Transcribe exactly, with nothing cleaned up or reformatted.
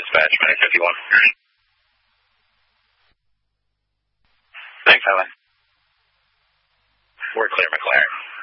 dispatch, Medic fifty-one. Thanks, Helen. We're clear, McLaren.